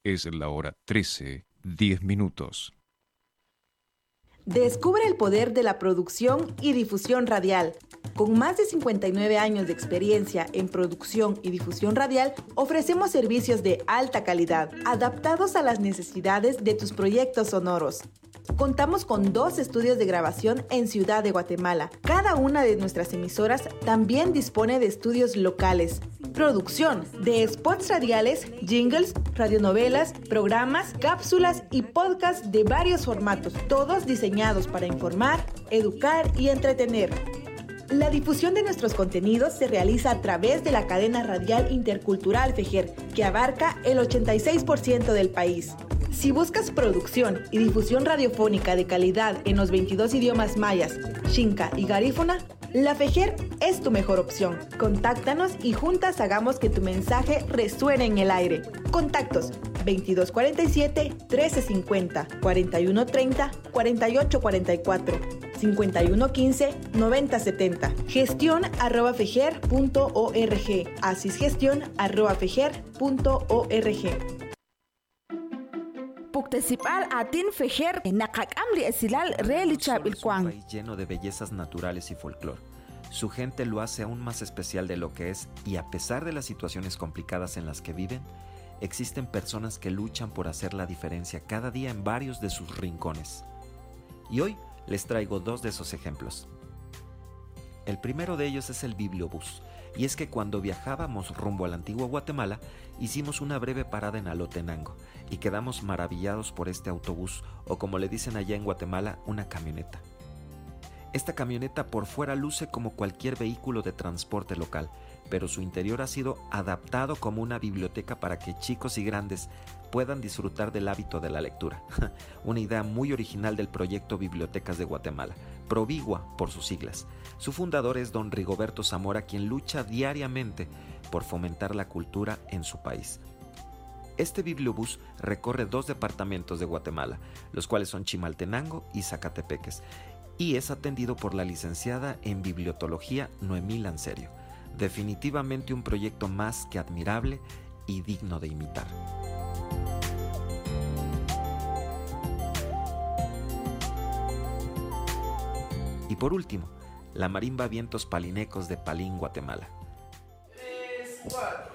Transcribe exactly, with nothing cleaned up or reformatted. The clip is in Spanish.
Es la hora trece, diez minutos. Descubre el poder de la producción y difusión radial. Con más de cincuenta y nueve años de experiencia en producción y difusión radial, ofrecemos servicios de alta calidad, adaptados a las necesidades de tus proyectos sonoros. Contamos con dos estudios de grabación en Ciudad de Guatemala. Cada una de nuestras emisoras también dispone de estudios locales. Producción de spots radiales, jingles, radionovelas, programas, cápsulas y podcasts de varios formatos, todos diseñados para informar, educar y entretener. La difusión de nuestros contenidos se realiza a través de la cadena radial intercultural Fejer, que abarca el ochenta y seis por ciento del país. Si buscas producción y difusión radiofónica de calidad en los veintidós idiomas mayas, xinca y garífuna, la Fejer es tu mejor opción. Contáctanos y juntas hagamos que tu mensaje resuene en el aire. Contactos veintidós cuarenta y siete, trece cincuenta, cuarenta y uno treinta, cuarenta y ocho cuarenta y cuatro, cincuenta y uno quince, noventa setenta. Gestión arroba fejer punto org. Asisgestión arroba fejer punto org. Puctecipal atin fejer nakak'amri esilal reali Es un chabilcuan. país lleno de bellezas naturales y folclore. Su gente lo hace aún más especial de lo que es, y a pesar de las situaciones complicadas en las que viven, existen personas que luchan por hacer la diferencia cada día en varios de sus rincones. Y hoy les traigo dos de esos ejemplos. El primero de ellos es el Bibliobús, y es que cuando viajábamos rumbo a la antigua Guatemala, hicimos una breve parada en Alotenango y quedamos maravillados por este autobús, o como le dicen allá en Guatemala, una camioneta. Esta camioneta por fuera luce como cualquier vehículo de transporte local, pero su interior ha sido adaptado como una biblioteca para que chicos y grandes puedan disfrutar del hábito de la lectura. Una idea muy original del proyecto Bibliotecas de Guatemala, Provigua por sus siglas. Su fundador es don Rigoberto Zamora, quien lucha diariamente por fomentar la cultura en su país. Este bibliobús recorre dos departamentos de Guatemala, los cuales son Chimaltenango y Zacatepeques, y es atendido por la licenciada en Bibliotología Noemí Lancerio. Definitivamente un proyecto más que admirable y digno de imitar. Y por último, la marimba Vientos Palinecos de Palín, Guatemala. Tres, cuatro.